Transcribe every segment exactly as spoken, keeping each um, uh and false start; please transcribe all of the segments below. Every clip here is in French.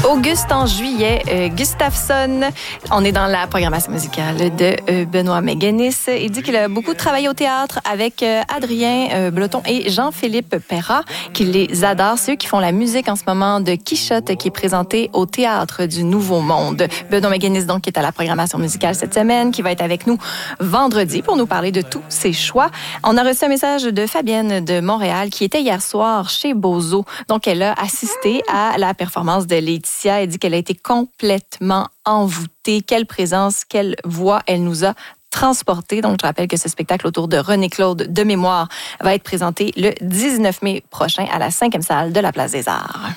Auguste en juillet, euh, Gustafsson. On est dans la programmation musicale de euh, Benoît Méganis. Il dit qu'il a beaucoup travaillé au théâtre avec euh, Adrien euh, Bleton et Jean-Philippe Perrat, qu'il les adore. C'est eux qui font la musique en ce moment de Quichotte, qui est présenté au Théâtre du Nouveau Monde. Benoît Méganis, donc, qui est à la programmation musicale cette semaine, qui va être avec nous vendredi pour nous parler de tous ses choix. On a reçu un message de Fabienne de Montréal, qui était hier soir chez Bozo. Donc, elle a assisté à la performance de Laetitia. Elle dit qu'elle a été complètement envoûtée. Quelle présence, quelle voix elle nous a transporté. Donc, je rappelle que ce spectacle autour de René-Claude de Mémoire va être présenté le dix-neuf mai prochain à la cinquième salle de la Place des Arts.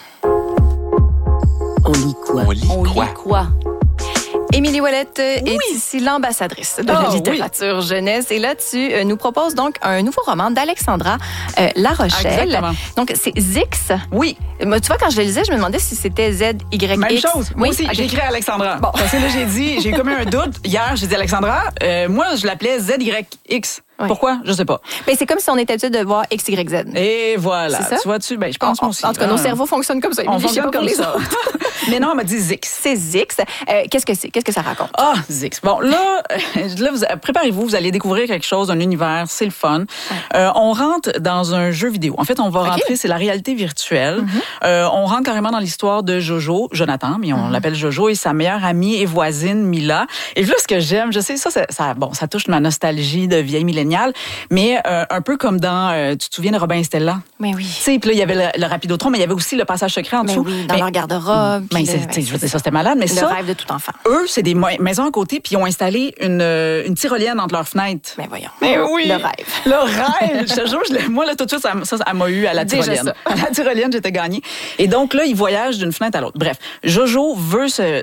On lit quoi? On lit On quoi? lit quoi? Émilie Ouellette Oui. est ici l'ambassadrice de Oh, la littérature oui. jeunesse. Et là, tu euh, nous proposes donc un nouveau roman d'Alexandra euh, La Rochelle. Exactement. Donc, c'est Zix. Oui. Moi, tu vois, quand je le lisais, je me demandais si c'était Z Y X. Même chose. Moi Oui, aussi, okay. j'ai écrit Alexandra. Bon. Parce que là, j'ai dit, j'ai commis un doute. Hier, j'ai dit Alexandra. Euh, moi, je l'appelais Z Y X. Oui. Pourquoi? Je sais pas. Ben, c'est comme si on était habitué de voir X Y Z. Et voilà. C'est ça? Tu vois-tu? Ben, je pense en, moi aussi. En tout cas, hein. nos cerveaux fonctionnent comme ça. On Émilie, je sais pas fonctionne pour comme les ça. autres. Mais non, on m'a dit Zix. C'est Zix. Euh, qu'est-ce que c'est? Qu'est-ce que ça raconte? Ah, Zix. Bon, là, là vous, préparez-vous, vous allez découvrir quelque chose, un univers, c'est le fun. Ouais. Euh, on rentre dans un jeu vidéo. En fait, on va okay. rentrer, c'est la réalité virtuelle. Mm-hmm. Euh, on rentre carrément dans l'histoire de Jojo, Jonathan, mais on mm-hmm. l'appelle Jojo, et sa meilleure amie et voisine, Mila. Et là, ce que j'aime, je sais, ça, ça, ça, bon, ça touche ma nostalgie de vieille milléniale, mais euh, un peu comme dans, euh, tu te souviens de Robin et Stella? Mais oui. Tu sais, puis là, il y avait le, le Rapidotron, mais il y avait aussi le passage secret en dessous. Mais oui, dans mais, leur garde-robe. Mais c'est, le, je veux dire, ça, c'était malade, mais le ça... Le rêve de tout enfant. Eux, c'est des maisons à côté, puis ils ont installé une, une tyrolienne entre leurs fenêtres. Mais voyons. Mais oui. Le rêve. Le rêve. Je te jure, je l'ai, moi, là, tout de suite, ça, ça, ça m'a eu à la tyrolienne. À la tyrolienne, j'étais gagnée. Et donc, là, ils voyagent d'une fenêtre à l'autre. Bref, Jojo veut se,